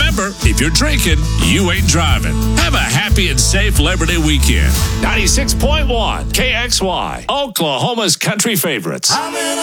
remember, if you're drinking, you ain't driving. Have a happy and safe Labor Day weekend. 96.1 KXY, Oklahoma's country favorites.